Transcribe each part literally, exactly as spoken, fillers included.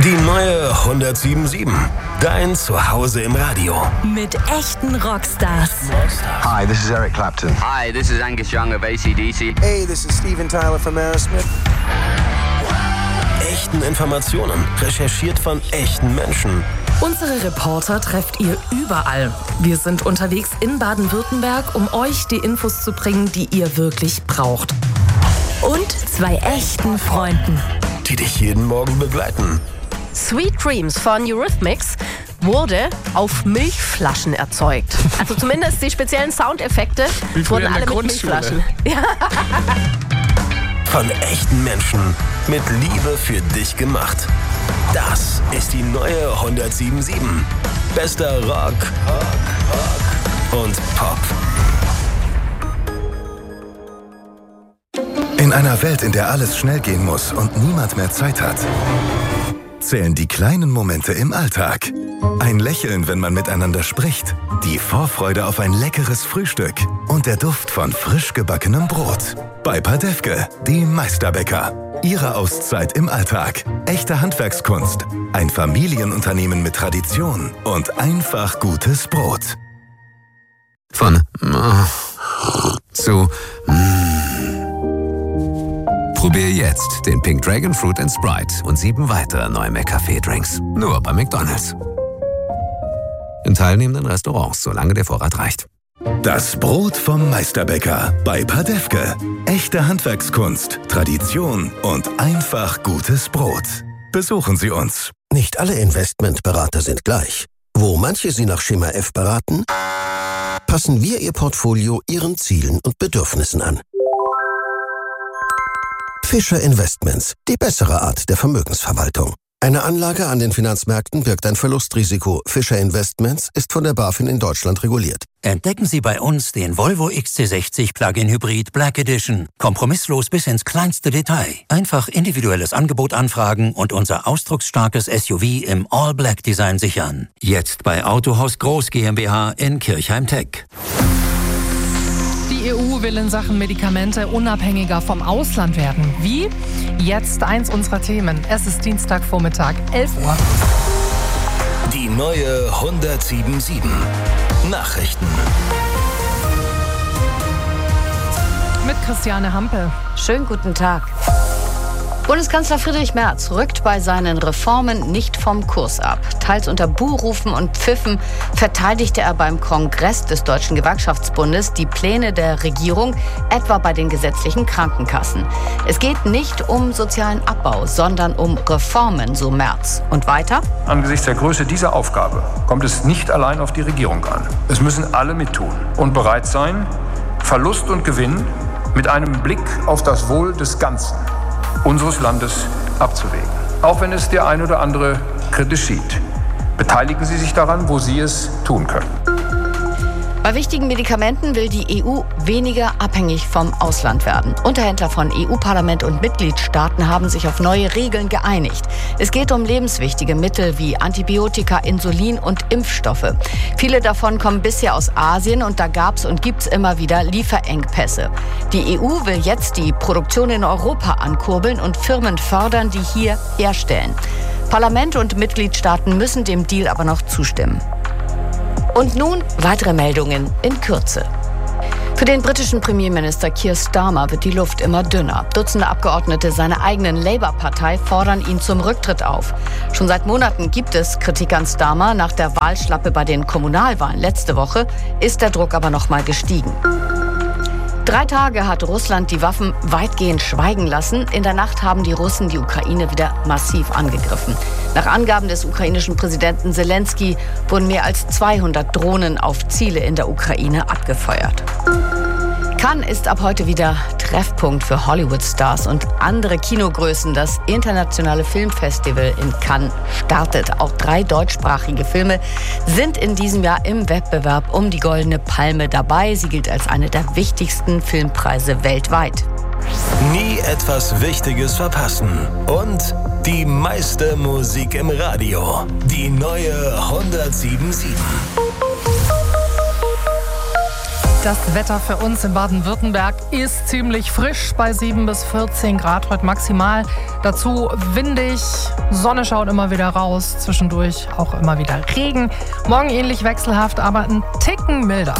Die neue hundertsieben Komma sieben. Dein Zuhause im Radio. Mit echten Rockstars. Hi, this is Eric Clapton. Hi, this is Angus Young of A C D C. Hey, this is Steven Tyler from Aerosmith. Echten Informationen, recherchiert von echten Menschen. Unsere Reporter trefft ihr überall. Wir sind unterwegs in Baden-Württemberg, um euch die Infos zu bringen, die ihr wirklich braucht. Und zwei echten Freunden, Die dich jeden Morgen begleiten. Sweet Dreams von Eurythmics wurde auf Milchflaschen erzeugt. Also zumindest die speziellen Soundeffekte wurden alle mit Milchflaschen. Ja. Von echten Menschen mit Liebe für dich gemacht. Das ist die neue hundertsieben Komma sieben. Bester Rock, Rock, Rock und Pop. In einer Welt, in der alles schnell gehen muss und niemand mehr Zeit hat, zählen die kleinen Momente im Alltag. Ein Lächeln, wenn man miteinander spricht, die Vorfreude auf ein leckeres Frühstück und der Duft von frisch gebackenem Brot. Bei Padefke, die Meisterbäcker. Ihre Auszeit im Alltag. Echte Handwerkskunst. Ein Familienunternehmen mit Tradition und einfach gutes Brot. Von zu Probier jetzt den Pink Dragon Fruit and Sprite und sieben weitere neue McCafé-Drinks. Nur bei McDonald's. In teilnehmenden Restaurants, solange der Vorrat reicht. Das Brot vom Meisterbäcker bei Padefke. Echte Handwerkskunst, Tradition und einfach gutes Brot. Besuchen Sie uns. Nicht alle Investmentberater sind gleich. Wo manche Sie nach Schema F beraten, passen wir Ihr Portfolio Ihren Zielen und Bedürfnissen an. Fischer Investments, die bessere Art der Vermögensverwaltung. Eine Anlage an den Finanzmärkten birgt ein Verlustrisiko. Fischer Investments ist von der BaFin in Deutschland reguliert. Entdecken Sie bei uns den Volvo X C sechzig Plug-in Hybrid Black Edition. Kompromisslos bis ins kleinste Detail. Einfach individuelles Angebot anfragen und unser ausdrucksstarkes S U V im All-Black-Design sichern. Jetzt bei Autohaus Groß GmbH in Kirchheim-Tech. Die E U will in Sachen Medikamente unabhängiger vom Ausland werden. Wie? Jetzt eins unserer Themen. Es ist Dienstagvormittag, elf Uhr. Die neue hundertsieben Komma sieben. Nachrichten. Mit Christiane Hampel. Schönen guten Tag. Bundeskanzler Friedrich Merz rückt bei seinen Reformen nicht vom Kurs ab. Teils unter Buhrufen und Pfiffen verteidigte er beim Kongress des Deutschen Gewerkschaftsbundes die Pläne der Regierung, etwa bei den gesetzlichen Krankenkassen. Es geht nicht um sozialen Abbau, sondern um Reformen, so Merz. Und weiter? Angesichts der Größe dieser Aufgabe kommt es nicht allein auf die Regierung an. Es müssen alle mittun und bereit sein, Verlust und Gewinn mit einem Blick auf das Wohl des Ganzen unseres Landes abzuwägen. Auch wenn es der ein oder andere kritisch sieht. Beteiligen Sie sich daran, wo Sie es tun können. Bei wichtigen Medikamenten will die E U weniger abhängig vom Ausland werden. Unterhändler von E U-Parlament und Mitgliedstaaten haben sich auf neue Regeln geeinigt. Es geht um lebenswichtige Mittel wie Antibiotika, Insulin und Impfstoffe. Viele davon kommen bisher aus Asien und da gab es und gibt es immer wieder Lieferengpässe. Die E U will jetzt die Produktion in Europa ankurbeln und Firmen fördern, die hier herstellen. Parlament und Mitgliedstaaten müssen dem Deal aber noch zustimmen. Und nun weitere Meldungen in Kürze. Für den britischen Premierminister Keir Starmer wird die Luft immer dünner. Dutzende Abgeordnete seiner eigenen Labour-Partei fordern ihn zum Rücktritt auf. Schon seit Monaten gibt es Kritik an Starmer. Nach der Wahlschlappe bei den Kommunalwahlen letzte Woche ist der Druck aber noch mal gestiegen. Drei Tage hat Russland die Waffen weitgehend schweigen lassen. In der Nacht haben die Russen die Ukraine wieder massiv angegriffen. Nach Angaben des ukrainischen Präsidenten Zelensky wurden mehr als zweihundert Drohnen auf Ziele in der Ukraine abgefeuert. Cannes ist ab heute wieder Treffpunkt für Hollywood-Stars und andere Kinogrößen. Das internationale Filmfestival in Cannes startet. Auch drei deutschsprachige Filme sind in diesem Jahr im Wettbewerb um die Goldene Palme dabei. Sie gilt als eine der wichtigsten Filmpreise weltweit. Nie etwas Wichtiges verpassen. Und die meiste Musik im Radio. Die neue hundertsieben Komma sieben. Das Wetter für uns in Baden-Württemberg ist ziemlich frisch bei sieben bis vierzehn Grad heute maximal. Dazu windig, Sonne schaut immer wieder raus, zwischendurch auch immer wieder Regen. Morgen ähnlich wechselhaft, aber ein Ticken milder.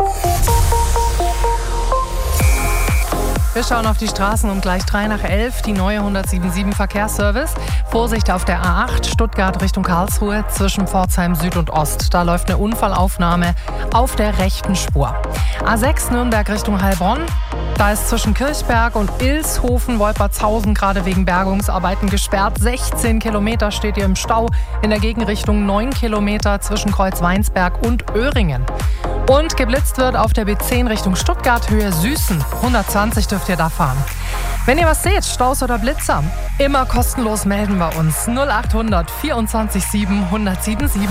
Wir schauen auf die Straßen um gleich drei nach elf, die neue hundertsieben Verkehrsservice. Vorsicht auf der A acht, Stuttgart Richtung Karlsruhe zwischen Pforzheim Süd und Ost. Da läuft eine Unfallaufnahme auf der rechten Spur. A sechs Nürnberg Richtung Heilbronn. Da ist zwischen Kirchberg und Ilshofen-Wolpertshausen gerade wegen Bergungsarbeiten gesperrt. sechzehn Kilometer steht ihr im Stau. In der Gegenrichtung neun Kilometer zwischen Kreuzweinsberg und Öhringen. Und geblitzt wird auf der B zehn Richtung Stuttgart, Höhe Süßen. hundertzwanzig dürft ihr da fahren. Wenn ihr was seht, Staus oder Blitzer, immer kostenlos melden bei uns. null acht hundert vierundzwanzig sieben hundertsiebenundsieben.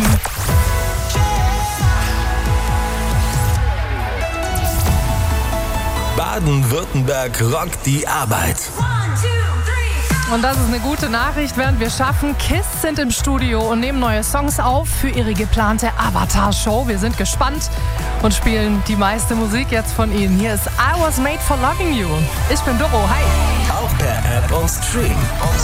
Baden-Württemberg rockt die Arbeit. Und das ist eine gute Nachricht, während wir schaffen. KISS sind im Studio und nehmen neue Songs auf für ihre geplante Avatar-Show. Wir sind gespannt und spielen die meiste Musik jetzt von ihnen. Hier ist I Was Made for Loving You. Ich bin Doro, hi. Auch per App und Stream.